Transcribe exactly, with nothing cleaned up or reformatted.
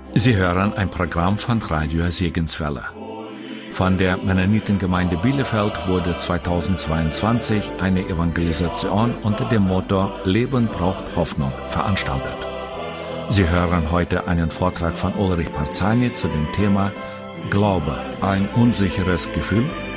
Sie hören ein Programm von Radio Segenswelle. Von der Mennonitengemeinde Bielefeld wurde zweitausendzweiundzwanzig eine Evangelisation unter dem Motto Leben braucht Hoffnung veranstaltet. Sie hören heute einen Vortrag von Ulrich Parzani zu dem Thema Glaube, ein unsicheres Gefühl?